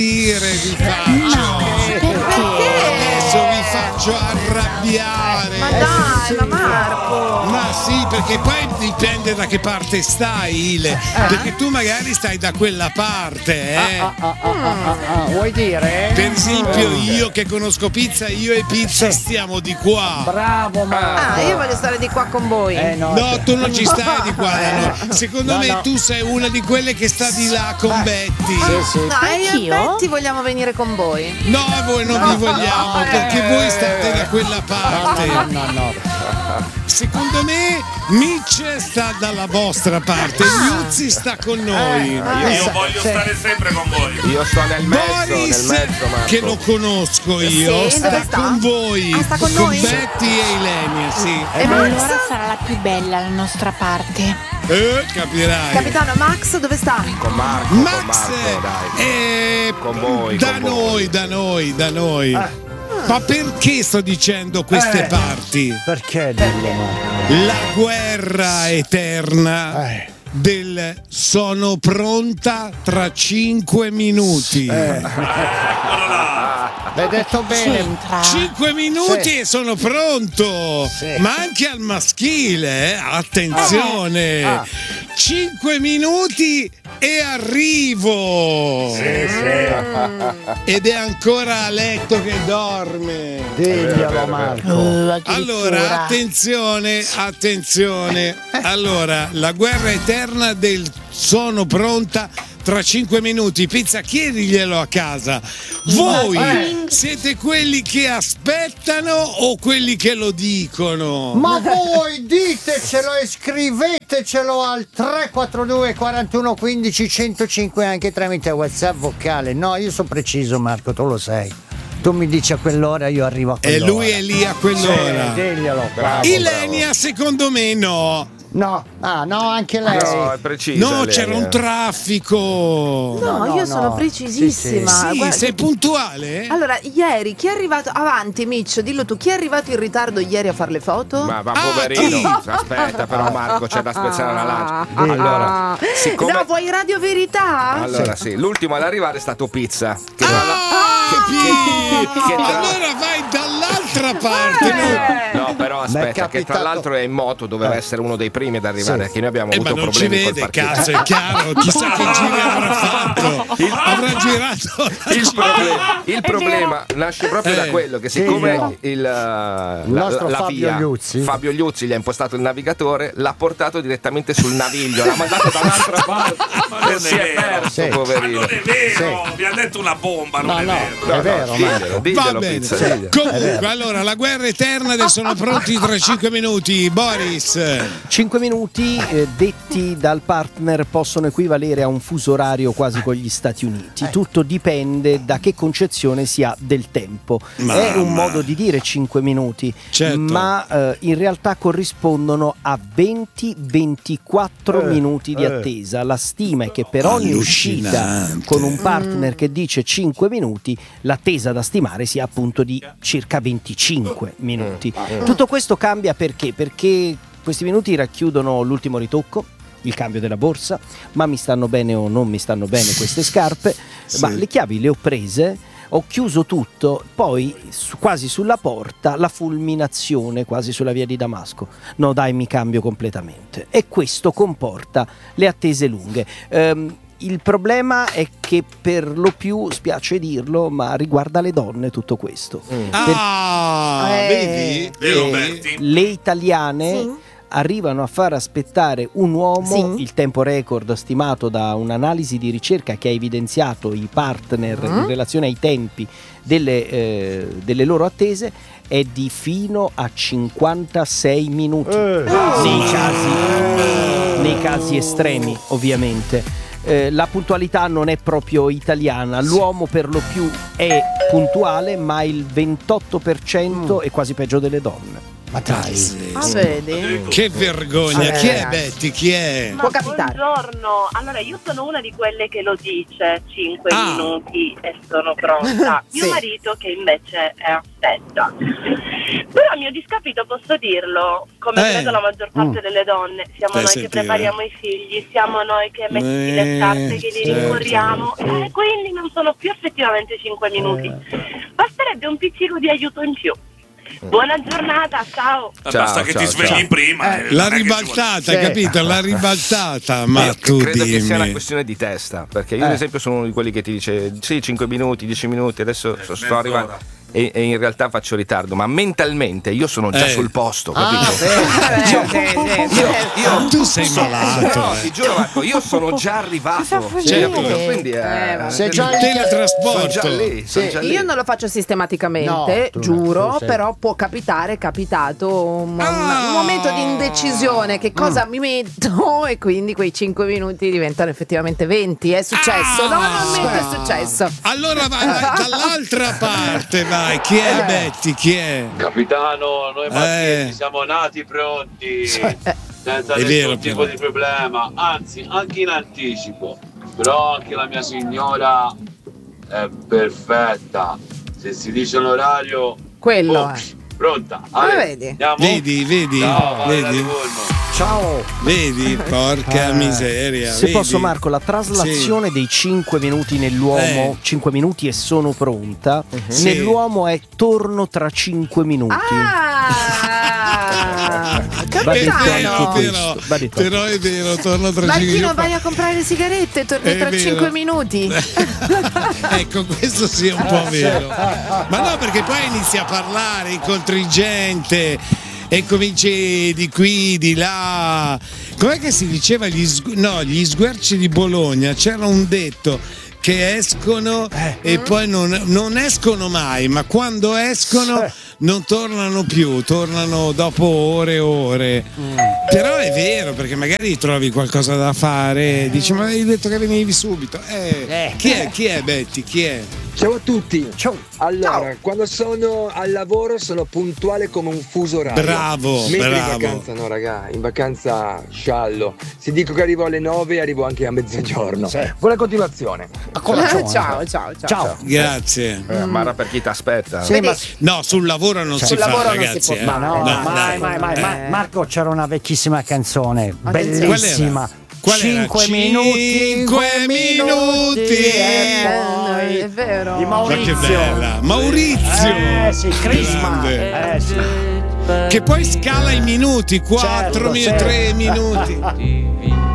vi faccio. Adesso vi faccio arrabbiare. Ma dai, ma Marco. Ma sì, perché poi dipende da che parte stai, Ile. Perché tu magari stai da quella parte, Vuoi dire? Per esempio io che conosco Pizza, io e Pizza stiamo di qua. Bravo Marco. Io voglio stare di qua con voi. No, tu non ci stai di qua da noi. Secondo me tu sei una di quelle che sta di là con Betty. Sì. No, io e Betty vogliamo venire con voi. No, voi non vi vogliamo perché voi state da quella parte. No. Secondo me Mitch sta dalla vostra parte, Liuzzi sta con noi. Io voglio stare sempre con voi. Io sto nel mezzo, Boris, Marco. che lo conosco io, Sì, sta dove sta? con voi, Sta con noi? Betty e Ilenia, sì. E Max? Allora sarà la più bella la nostra parte. Capirai. Capitano, Max dove sta? Con Marco, Max dai. Con voi, da con voi. noi. Ma perché sto dicendo queste parti? Perché dillo, Marco? La guerra eterna del sono pronta tra 5 minuti. L'hai detto bene. C'entra. 5 minuti e sono pronto. Sì. Ma anche al maschile, attenzione. 5 minuti e arrivo. Ed è ancora a letto che dorme. Diglielo Marco. Allora, attenzione. Allora, la guerra eterna del sono pronta tra 5 minuti. Pizza, chiediglielo a casa. Voi siete quelli che aspettano o quelli che lo dicono? Ma voi ditecelo e scrivetecelo al 342 41 15 105 anche tramite WhatsApp vocale. No, io sono preciso, Marco, tu lo sai. Tu mi dici a quell'ora, io arrivo a E quell'ora. lui è lì a quell'ora. Diglielo. Bravo, Ilenia, secondo me no. No, no, anche lei. No, è preciso. No, c'era un traffico. No, io sono precisissima. Sì, Guarda- sei puntuale? Allora, ieri chi è arrivato? Avanti, Mitch, dillo tu, chi è arrivato in ritardo ieri a fare le foto? Ma poverino, chi? aspetta però Marco, c'è da spezzare la lancia. Allora, siccome... No, vuoi Radio Verità? Allora sì, l'ultimo ad arrivare è stato Pizza. Che Allora vai dall'altra parte. No, però aspetta, che tra capitato. l'altro è in moto, doveva essere uno dei primi ad arrivare, che noi abbiamo Ma avuto non ci problemi col vede, parcheggio. cazzo, è chiaro. Chissà che giri avrà fatto. Avrà girato. Il problema nasce proprio da quello che siccome la nostro Fabio via Liuzzi. Fabio Liuzzi gli ha impostato il navigatore, l'ha portato direttamente sul naviglio, l'ha mandato dall'altra parte e si è perso, poverino. Non è vero, vi ha detto una bomba, non è vero. È vero, Marco. Diglielo, Va bene. Pizza, diglielo. Comunque, allora, la guerra eterna del sono pronti tra 5 minuti. Boris. 5 minuti detti dal partner possono equivalere a un fuso orario quasi con gli Stati Uniti. Tutto dipende da che concezione si ha del tempo. È un modo di dire 5 minuti, Certo. ma in realtà corrispondono a 20-24 minuti di attesa. La stima è che per ogni uscita Allucinante. con un partner che dice 5 minuti, l'attesa da stimare sia appunto di circa 25 minuti. Tutto questo cambia perché? Perché questi minuti racchiudono l'ultimo ritocco, il cambio della borsa, ma mi stanno bene o non mi stanno bene queste scarpe, ma le chiavi le ho prese, ho chiuso tutto, poi quasi sulla porta la fulminazione quasi sulla via di Damasco. No dai, mi cambio completamente. E questo comporta le attese lunghe. Il problema è che per lo più, spiace dirlo, ma riguarda le donne tutto questo. Vedi? Vero, Berti? Le italiane arrivano a far aspettare un uomo, il tempo record stimato da un'analisi di ricerca che ha evidenziato i partner in relazione ai tempi delle loro attese, è di fino a 56 minuti nei casi estremi, ovviamente. La puntualità non è proprio italiana, l'uomo per lo più è puntuale, ma il 28% è quasi peggio delle donne. Ma dai. Vedi? Che vergogna. Chi è Betty? Chi è? Può capitare. Buongiorno, allora io sono una di quelle che lo dice 5 minuti e sono pronta. Mio Sì. marito che invece aspetta. Però a mio discapito posso dirlo, come credo la maggior parte delle donne, siamo noi che prepariamo i figli, siamo noi che metti le scarpe, che li rincorriamo, e quindi non sono più effettivamente 5 minuti. Basterebbe un pizzico di aiuto in più. Buona giornata, ciao. Basta che ti svegli prima. La ribaltata, capito? La ribaltata, ma tu credo dimmi. che sia una questione di testa, perché io ad esempio sono uno di quelli che ti dice sì, 5 minuti, 10 minuti, adesso sto arrivando. E in realtà faccio ritardo, ma mentalmente io sono già sul posto, capito? Io tu sei malato. No, ti giuro, Marco, io sono già arrivato. Quindi sei già il teletrasporto. Sono già lì. Io non lo faccio sistematicamente, No, giuro, però può capitare, è capitato un momento di indecisione, che cosa mi metto, e quindi quei 5 minuti diventano effettivamente 20. È successo, normalmente è successo. Allora vai dall'altra parte, vai. Chi è Betty? Chi è? Capitano, noi maschietti siamo nati pronti, senza nessun tipo di problema, anzi anche in anticipo. Però anche la mia signora è perfetta. Se si dice un orario, quello pronta. Vedi? Andiamo? Vedi? Ciao, Vedi? Ciao. Vedi? Porca miseria. Se vedi? posso, Marco, la traslazione dei 5 minuti nell'uomo, 5 minuti e sono pronta, nell'uomo è torno tra 5 minuti. Capitano. Però è vero, torno tra 5 minuti. Marchino, vai a comprare le sigarette, torni tra 5 minuti. Ecco, questo sì è un po' vero. Ma no, perché poi inizi a parlare, incontri gente e cominci di qui, di là. Com'è che si diceva? Gli sguerci di Bologna, c'era un detto che escono e poi non escono mai, ma quando escono non tornano più, tornano dopo ore e ore. Però è vero, perché magari trovi qualcosa da fare, dici ma avevi detto che venivi subito. Chi è Betty? Chi è? Ciao a tutti. Allora, quando sono al lavoro sono puntuale come un fuso orario. Bravo. In vacanza no, raga, in vacanza sciallo. Se dico che arrivo alle 9 arrivo anche a mezzogiorno. Buona continuazione. Ciao. Grazie. Mara per chi ti aspetta. No, sul lavoro non si fa, ragazzi. Ma no, mai. Marco, c'era una vecchissima canzone, bellissima. Qual era? 5 minuti. 5 minuti. È vero. Di Maurizio. Ma che bella. Maurizio. Sì, Crisma. Che poi scala i minuti, 4 minuti, 3 minuti.